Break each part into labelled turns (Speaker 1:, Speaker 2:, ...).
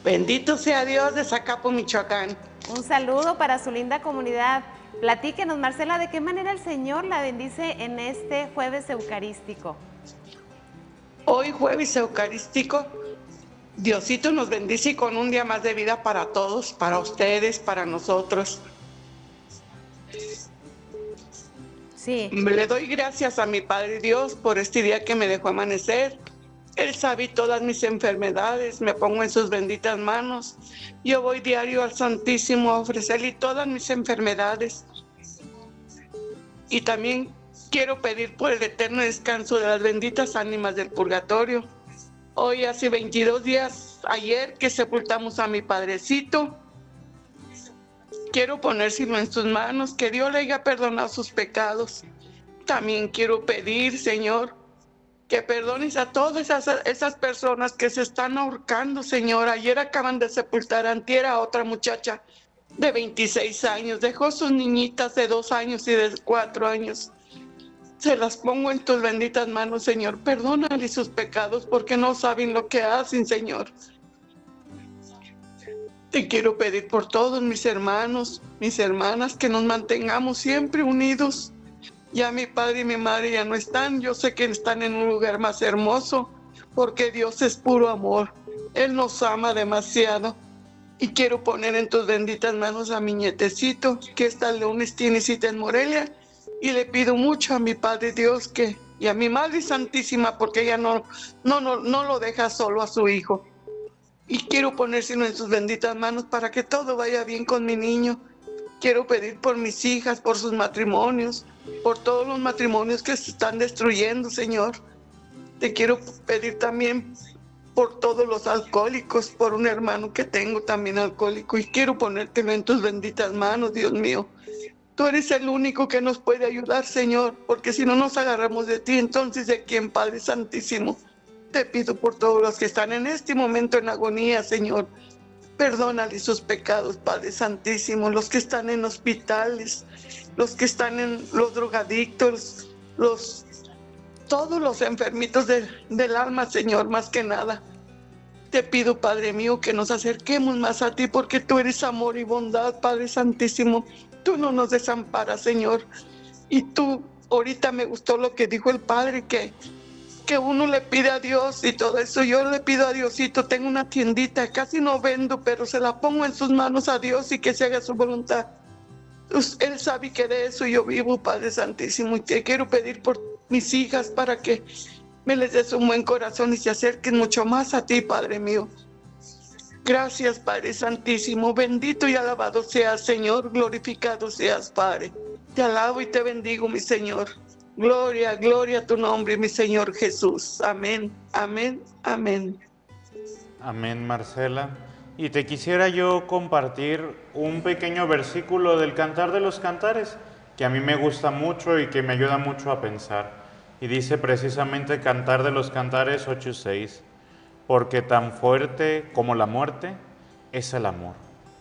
Speaker 1: Bendito sea Dios de Zacapo, Michoacán.
Speaker 2: Un saludo para su linda comunidad. Platíquenos, Marcela, ¿de qué manera el Señor la bendice en este jueves eucarístico?
Speaker 1: Hoy jueves eucarístico, Diosito nos bendice con un día más de vida para todos, para ustedes, para nosotros.
Speaker 2: Sí.
Speaker 1: Le doy gracias a mi Padre Dios por este día que me dejó amanecer. Él sabe todas mis enfermedades, me pongo en sus benditas manos. Yo voy diario al Santísimo a ofrecerle todas mis enfermedades. Y también quiero pedir por el eterno descanso de las benditas ánimas del purgatorio. Hoy hace 22 días, ayer que sepultamos a mi padrecito, quiero ponérselo en sus manos, que Dios le haya perdonado sus pecados. También quiero pedir, Señor, que perdones a todas esas personas que se están ahorcando, Señor. Ayer acaban de sepultar antier a otra muchacha de 26 años. Dejó sus niñitas de 2 años y de 4 años. Se las pongo en tus benditas manos, Señor. Perdónale sus pecados porque no saben lo que hacen, Señor. Te quiero pedir por todos mis hermanos, mis hermanas, que nos mantengamos siempre unidos. Ya mi padre y mi madre ya no están. Yo sé que están en un lugar más hermoso porque Dios es puro amor. Él nos ama demasiado. Y quiero poner en tus benditas manos a mi nietecito, que esta lunes tiene cita en Morelia. Y le pido mucho a mi Padre Dios y a mi Madre Santísima, porque ella no lo deja solo a su hijo. Y quiero ponérselo en sus benditas manos para que todo vaya bien con mi niño. Quiero pedir por mis hijas, por sus matrimonios, por todos los matrimonios que se están destruyendo, Señor. Te quiero pedir también por todos los alcohólicos, por un hermano que tengo también alcohólico, y quiero ponértelo en tus benditas manos, Dios mío. Tú eres el único que nos puede ayudar, Señor, porque si no nos agarramos de ti, entonces ¿de quién, Padre Santísimo? Te pido por todos los que están en este momento en agonía, Señor. Perdónale sus pecados, Padre Santísimo, los que están en hospitales, los que están en los drogadictos, todos los enfermitos del alma, Señor, más que nada. Te pido, Padre mío, que nos acerquemos más a ti, porque tú eres amor y bondad, Padre Santísimo. Tú no nos desamparas, Señor. Y tú, ahorita me gustó lo que dijo el Padre, que uno le pide a Dios y todo eso. Yo le pido a Diosito, tengo una tiendita, casi no vendo, pero se la pongo en sus manos a Dios y que se haga su voluntad. Él sabe que de eso yo vivo, Padre Santísimo, y te quiero pedir por mis hijas para que me les des un buen corazón y se acerquen mucho más a ti, Padre mío. Gracias, Padre Santísimo. Bendito y alabado seas, Señor. Glorificado seas, Padre. Te alabo y te bendigo, mi Señor. Gloria, gloria a tu nombre, mi Señor Jesús. Amén, amén, amén.
Speaker 3: Amén, Marcela. Y te quisiera yo compartir un pequeño versículo del Cantar de los Cantares, que a mí me gusta mucho y que me ayuda mucho a pensar. Y dice precisamente Cantar de los Cantares 8:6, porque tan fuerte como la muerte es el amor.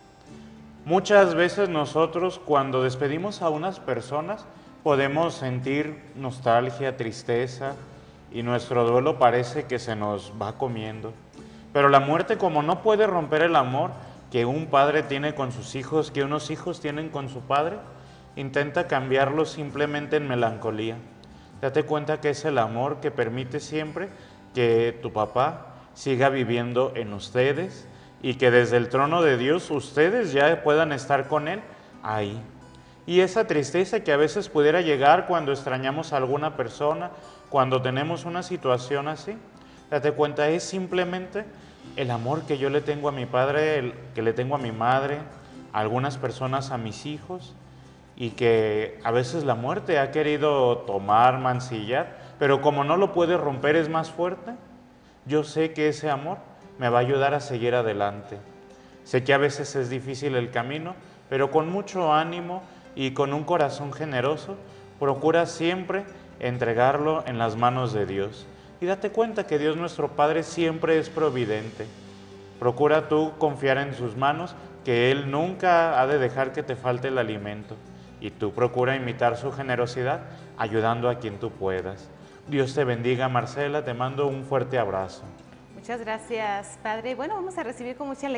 Speaker 3: Muchas veces nosotros, cuando despedimos a unas personas, podemos sentir nostalgia, tristeza, y nuestro duelo parece que se nos va comiendo. Pero la muerte, como no puede romper el amor que un padre tiene con sus hijos, que unos hijos tienen con su padre, intenta cambiarlo simplemente en melancolía. Date cuenta que es el amor que permite siempre que tu papá siga viviendo en ustedes y que desde el trono de Dios ustedes ya puedan estar con Él ahí. Y esa tristeza que a veces pudiera llegar cuando extrañamos a alguna persona, cuando tenemos una situación así, date cuenta, es simplemente el amor que yo le tengo a mi padre, que le tengo a mi madre, a algunas personas a mis hijos, y que a veces la muerte ha querido tomar, mancillar, pero como no lo puede romper, es más fuerte. Yo sé que ese amor me va a ayudar a seguir adelante. Sé que a veces es difícil el camino, pero con mucho ánimo y con un corazón generoso, procura siempre entregarlo en las manos de Dios. Y date cuenta que Dios nuestro Padre siempre es providente. Procura tú confiar en sus manos, que Él nunca ha de dejar que te falte el alimento. Y tú procura imitar su generosidad, ayudando a quien tú puedas. Dios te bendiga, Marcela, te mando un fuerte abrazo.
Speaker 2: Muchas gracias, Padre. Bueno, vamos a recibir con mucha alegría